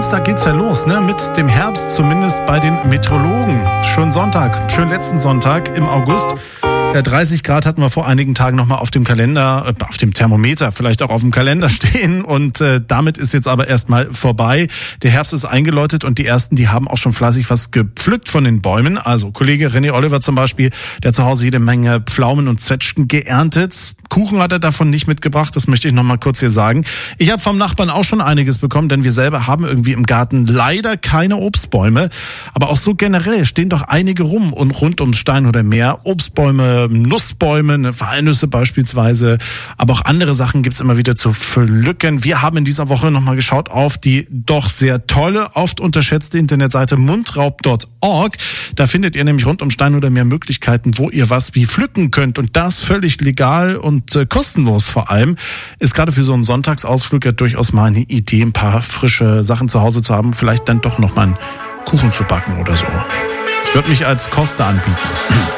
Dienstag geht's ja los, ne? Mit dem Herbst, zumindest bei den Meteorologen. Schönen Sonntag, schönen letzten Sonntag im August. Ja, 30 Grad hatten wir vor einigen Tagen nochmal auf dem Kalender, auf dem Thermometer, vielleicht auch auf dem Kalender stehen. Und damit ist jetzt aber erstmal vorbei. Der Herbst ist eingeläutet und die Ersten, die haben auch schon fleißig was gepflückt von den Bäumen. Also Kollege René Oliver zum Beispiel, der zu Hause jede Menge Pflaumen und Zwetschgen geerntet. Kuchen hat er davon nicht mitgebracht, das möchte ich nochmal kurz hier sagen. Ich habe vom Nachbarn auch schon einiges bekommen, denn wir selber haben irgendwie im Garten leider keine Obstbäume. Aber auch so generell stehen doch einige rum und rund ums Stein oder Meer. Obstbäume, Nussbäume, Walnüsse beispielsweise, aber auch andere Sachen gibt's immer wieder zu pflücken. Wir haben in dieser Woche nochmal geschaut auf die doch sehr tolle, oft unterschätzte Internetseite mundraub.org. Da findet ihr nämlich rund um Stein oder Meer Möglichkeiten, wo ihr was wie pflücken könnt und das völlig legal und kostenlos vor allem. Ist gerade für so einen Sonntagsausflug ja durchaus mal eine Idee, ein paar frische Sachen zu Hause zu haben, vielleicht dann doch noch mal einen Kuchen zu backen oder so. Ich würde mich als Koster anbieten.